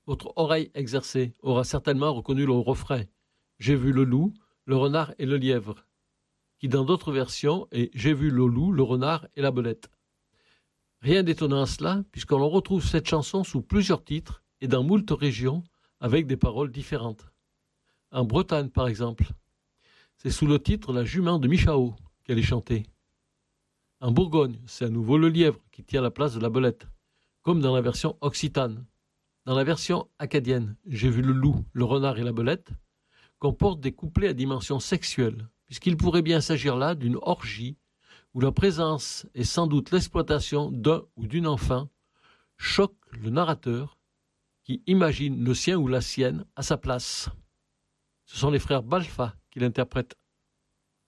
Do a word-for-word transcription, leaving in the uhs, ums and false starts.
Votre oreille exercée aura certainement reconnu le refrain « J'ai vu le loup, le renard et le lièvre », qui dans d'autres versions est « J'ai vu le loup, le renard et la belette ». Rien d'étonnant à cela, puisqu'on retrouve cette chanson sous plusieurs titres et dans moult régions avec des paroles différentes. En Bretagne, par exemple, c'est sous le titre « La jument de Michao » qu'elle est chantée. En Bourgogne, c'est à nouveau le lièvre qui tient la place de la belette, comme dans la version occitane. Dans la version acadienne, « J'ai vu le loup, le renard et la belette » comporte des couplets à dimension sexuelle, puisqu'il pourrait bien s'agir là d'une orgie où la présence et sans doute l'exploitation d'un ou d'une enfant choque le narrateur qui imagine le sien ou la sienne à sa place. Ce sont les frères Balfa qui l'interprètent.